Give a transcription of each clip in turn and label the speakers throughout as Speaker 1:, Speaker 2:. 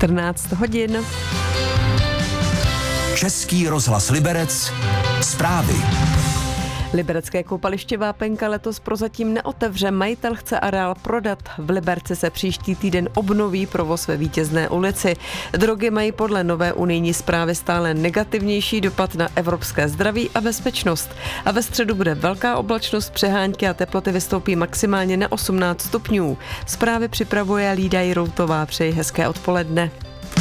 Speaker 1: 14 hodin.
Speaker 2: Český rozhlas Liberec. Zprávy.
Speaker 1: Liberecké koupaliště Vápenka letos prozatím neotevře. Majitel chce areál prodat. V Liberci se příští týden obnoví provoz ve Vítězné ulici. Drogy mají podle nové unijní zprávy stále negativnější dopad na evropské zdraví a bezpečnost. A ve středu bude velká oblačnost, přehánky a teploty vystoupí maximálně na 18 stupňů. Zprávy připravuje Lída Jiroutová. Přeji hezké odpoledne.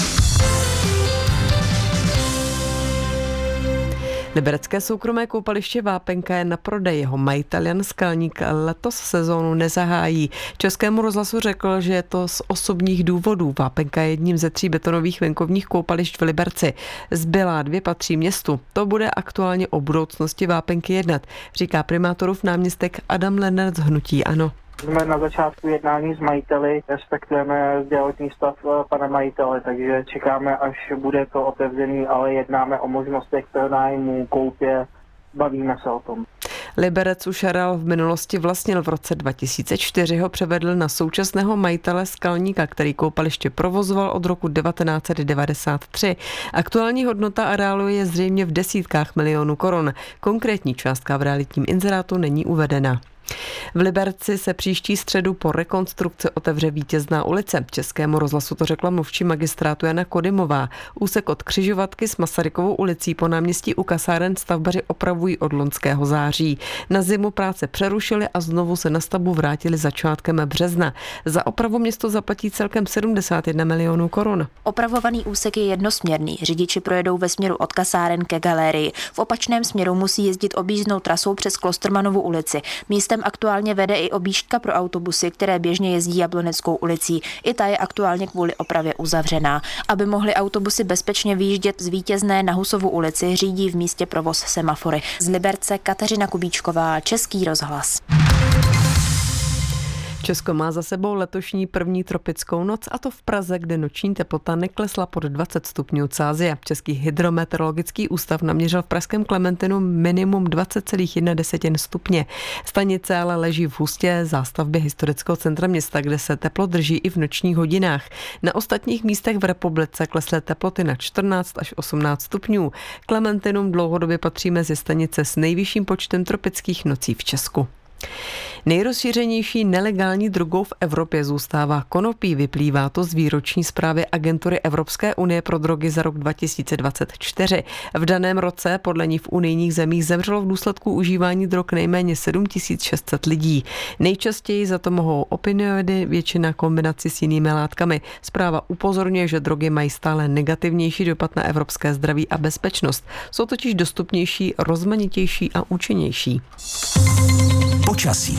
Speaker 1: Liberecké soukromé koupaliště Vápenka je na prodej. Jeho majitel Jan Skalník letos sezónu nezahájí. Českému rozhlasu řekl, že je to z osobních důvodů. Vápenka je jedním ze 3 betonových venkovních koupališť v Liberci. Zbylá 2 patří městu. To bude aktuálně o budoucnosti Vápenky jednat, říká primátorův náměstek Adam Lennart z hnutí ANO.
Speaker 3: Jsme na začátku jednání s majiteli, respektujeme zdravotní stav pana majitele, takže čekáme, až bude to otevřený, ale jednáme o možnostech pronájmu, koupě, bavíme se o tom.
Speaker 1: Liberec už areál v minulosti vlastnil. V roce 2004 ho převedl na současného majitele Skalníka, který koupaliště provozoval od roku 1993. Aktuální hodnota areálu je zřejmě v desítkách milionů korun. Konkrétní částka v realitním inzerátu není uvedena. V Liberci se příští středu po rekonstrukci otevře Vítězná ulice. Českému rozhlasu to řekla mluvčí magistrátu Jana Kodymová. Úsek od křižovatky s Masarykovou ulicí po náměstí u kasáren stavbaři opravují od loňského září. Na zimu práce přerušili a znovu se na stavbu vrátili začátkem března. Za opravu město zaplatí celkem 71 milionů korun.
Speaker 4: Opravovaný úsek je jednosměrný. Řidiči projedou ve směru od kasáren ke galerii. V opačném směru musí jezdit objízdnou trasou přes Klostermanovu ulici. Místem aktuálně vede i objížďka pro autobusy, které běžně jezdí Jabloneckou ulicí. I ta je aktuálně kvůli opravě uzavřená. Aby mohly autobusy bezpečně vyjíždět z Vítězné na Husovu ulici, řídí v místě provoz semafory. Z Liberce Kateřina Kubíčková, Český rozhlas.
Speaker 1: Česko má za sebou letošní první tropickou noc, a to v Praze, kde noční teplota neklesla pod 20 stupňů Celsia. Český hydrometeorologický ústav naměřil v pražském Klementinu minimum 20,1 stupně. Stanice ale leží v hustě zástavbě historického centra města, kde se teplo drží i v nočních hodinách. Na ostatních místech v republice klesly teploty na 14 až 18 stupňů. Klementinum dlouhodobě patří mezi stanice s nejvyšším počtem tropických nocí v Česku. Nejrozšířenější nelegální drogou v Evropě zůstává konopí. Vyplývá to z výroční zprávy Agentury Evropské unie pro drogy za rok 2024. V daném roce podle ní v unijních zemích zemřelo v důsledku užívání drog nejméně 7600 lidí. Nejčastěji za to mohou opioidy, většina kombinaci s jinými látkami. Zpráva upozorňuje, že drogy mají stále negativnější dopad na evropské zdraví a bezpečnost. Jsou totiž dostupnější, rozmanitější a účinnější.
Speaker 2: Počasí.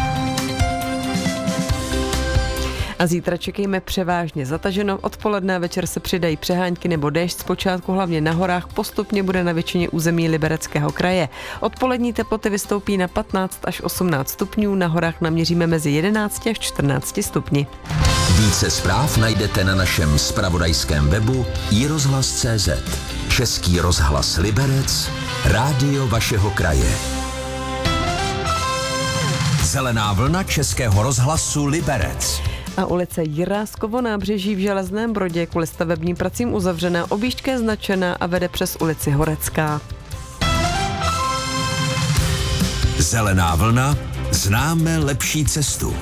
Speaker 1: A zítra čekejme převážně zataženo. Odpoledne a večer se přidají přehánky nebo déšť. Zpočátku hlavně na horách, postupně bude na většině území Libereckého kraje. Odpolední teploty vystoupí na 15 až 18 stupňů, na horách naměříme mezi 11 až 14 stupni.
Speaker 2: Více zpráv najdete na našem zpravodajském webu iRozhlas.cz. Český rozhlas Liberec, rádio vašeho kraje. Zelená vlna Českého rozhlasu Liberec.
Speaker 1: A ulice Jiráskovo nábřeží v Železném Brodě kvůli stavebním pracím uzavřená, objížďka je značená a vede přes ulici Horecká.
Speaker 2: Zelená vlna, známe lepší cestu.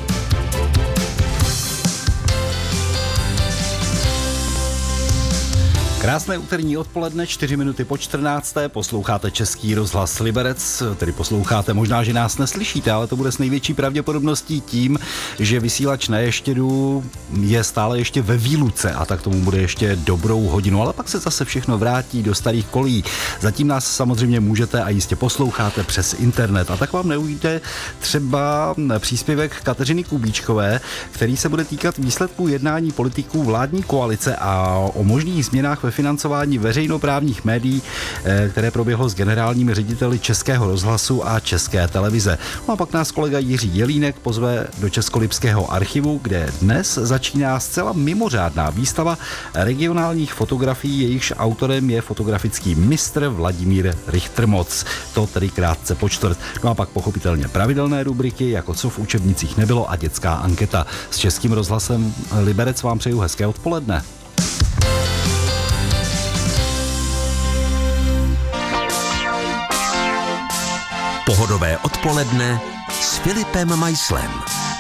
Speaker 5: Krásné úterní odpoledne, 4 minuty po 14. Posloucháte Český rozhlas Liberec, tedy posloucháte, možná, že nás neslyšíte, ale to bude s největší pravděpodobností tím, že vysílač Na Ještědu je stále ještě ve výluce a tak tomu bude ještě dobrou hodinu, ale pak se zase všechno vrátí do starých kolí. Zatím nás samozřejmě můžete a jistě posloucháte přes internet a tak vám neujde třeba příspěvek Kateřiny Kubíčkové, který se bude týkat výsledků jednání politiků vládní koalice a o možných změnách ve financování veřejnoprávních médií, které proběhlo s generálními řediteli Českého rozhlasu a České televize. No a pak nás kolega Jiří Jelínek pozve do Českolipského archivu, kde dnes začíná zcela mimořádná výstava regionálních fotografií, jejichž autorem je fotografický mistr Vladimír Richtermoc. To tedy krátce po čtvrt. No a pak pochopitelně pravidelné rubriky, jako co v učebnicích nebylo a dětská anketa. S Českým rozhlasem Liberec vám přeju hezké odpoledne.
Speaker 2: Pohodové odpoledne s Filipem Meislem.